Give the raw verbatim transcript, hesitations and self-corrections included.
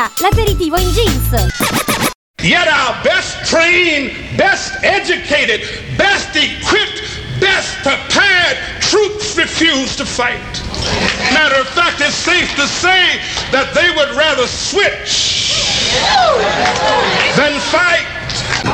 L'aperitivo in jeans. Yet our best trained, best educated, best equipped, best prepared troops refuse to fight. Matter of fact, it's safe to say that they would rather switch than fight.